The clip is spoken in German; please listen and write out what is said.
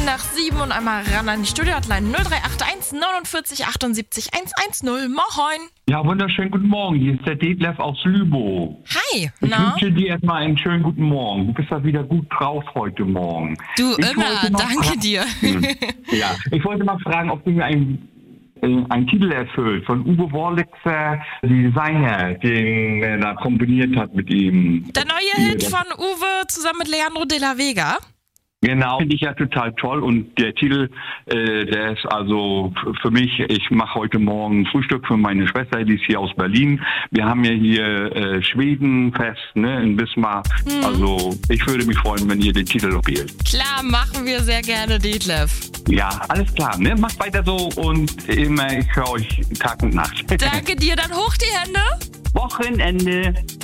7 und einmal ran an die Studio-Hotline 0381 49 78 110. Moin. Ja, wunderschönen guten Morgen. Hier ist der Detlef aus Lübow. Hi, Ich na? wünsche dir erstmal einen schönen guten Morgen. Du bist ja wieder gut drauf heute Morgen. Du Ich immer, wollte mal danke dir. Ja, ich wollte mal fragen, ob du mir einen Titel erfüllt von Uwe Wurlitzer, Designer, den er da kombiniert hat mit ihm. Der neue Hit von Uwe zusammen mit Leandro de la Vega. Genau, finde ich ja total toll und der Titel, der ist also für mich, ich mache heute Morgen Frühstück für meine Schwester, die ist hier aus Berlin. Wir haben ja hier Schwedenfest, ne, in Wismar. Also ich würde mich freuen, wenn ihr den Titel spielt. Klar, machen wir sehr gerne, Detlef. Ja, alles klar, ne, macht weiter so und immer, ich höre euch Tag und Nacht. Danke dir, dann hoch die Hände. Wochenende.